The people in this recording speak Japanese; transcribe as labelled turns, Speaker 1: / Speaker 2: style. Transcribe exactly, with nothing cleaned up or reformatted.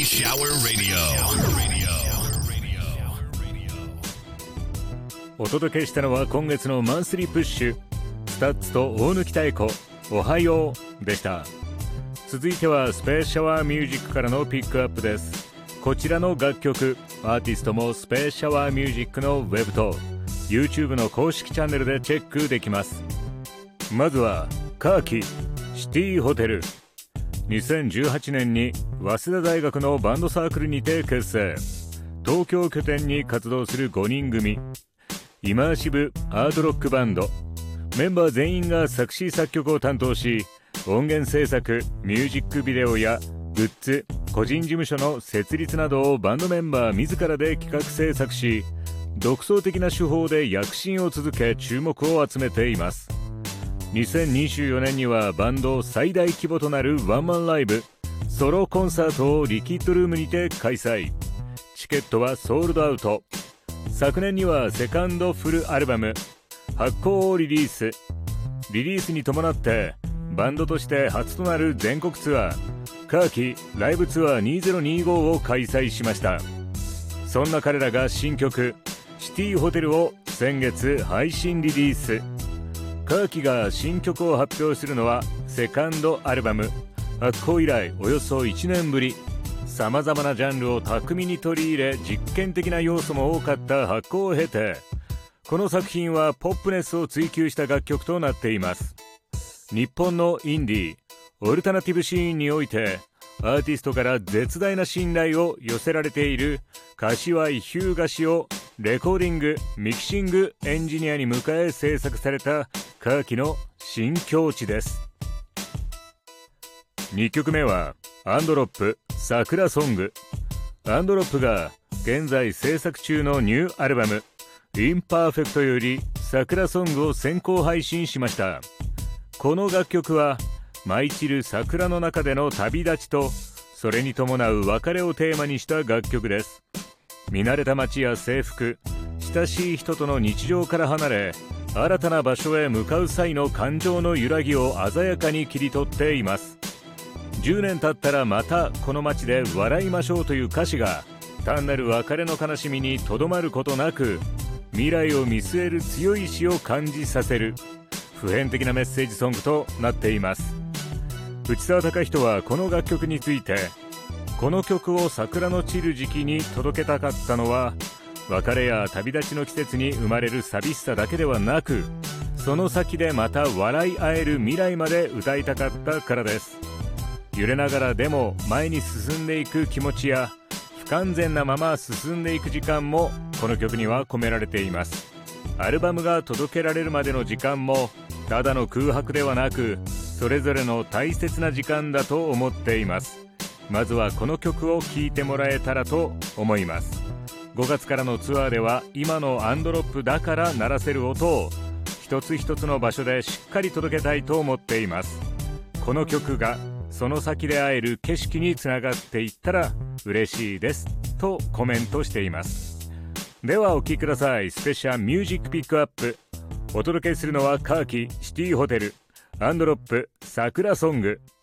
Speaker 1: Shower Radio.
Speaker 2: お届けしたのは今月のマンスリープッシュ、スタッツと大貫妙子、おはようでした。続いてはスペースシャワーミュージックからのピックアップです。こちらの楽曲、アーティストもスペースシャワーミュージックのウェブと YouTube の公式チャンネルでチェックできます。まずはカーキシティホテル。にせんじゅうはちねんに早稲田大学のバンドサークルにて結成。東京拠点に活動するごにん組。イマーシブハードロックバンド。メンバー全員が作詞作曲を担当し、音源制作、ミュージックビデオやグッズ、個人事務所の設立などをバンドメンバー自らで企画制作し、独創的な手法で躍進を続け注目を集めています。にせんにじゅうよねんにはバンド最大規模となるワンマンライブ、ソロコンサートをリキッドルームにて開催。チケットはソールドアウト。昨年にはセカンドフルアルバム発行をリリース。リリースに伴ってバンドとして初となる全国ツアー、カーキライブツアーにせんにじゅうごを開催しました。そんな彼らが新曲シティホテルを先月配信リリース。カーキが新曲を発表するのはセカンドアルバム発行以来およそいちねんぶり。さまざまなジャンルを巧みに取り入れ、実験的な要素も多かった発行を経て、この作品はポップネスを追求した楽曲となっています。日本のインディー、オルタナティブシーンにおいてアーティストから絶大な信頼を寄せられている柏井日向氏をレコーディング・ミキシングエンジニアに迎え制作されたカーキの新境地です。にきょくめはアンドロップ桜ソング。アンドロップが現在制作中のニューアルバムインパーフェクトより桜ソングを先行配信しました。この楽曲は舞い散る桜の中での旅立ちとそれに伴う別れをテーマにした楽曲です。見慣れた街や制服、親しい人との日常から離れ新たな場所へ向かう際の感情の揺らぎを鮮やかに切り取っています。じゅうねん経ったらまたこの街で笑いましょうという歌詞が単なる別れの悲しみにとどまることなく、未来を見据える強い意志を感じさせる普遍的なメッセージソングとなっています。内澤隆人はこの楽曲について、この曲を桜の散る時期に届けたかったのは別れや旅立ちの季節に生まれる寂しさだけではなく、その先でまた笑い合える未来まで歌いたかったからです。揺れながらでも前に進んでいく気持ちや不完全なまま進んでいく時間もこの曲には込められています。アルバムが届けられるまでの時間もただの空白ではなく、それぞれの大切な時間だと思っています。まずはこの曲を聴いてもらえたらと思います。ごがつからのツアーでは今のアンドロップだから鳴らせる音を一つ一つの場所でしっかり届けたいと思っています。この曲がその先で会える景色につながっていったら嬉しいですとコメントしています。ではお聴きください。スペシャルミュージックピックアップ。お届けするのはカーキシティホテルアンドロップ桜ソング。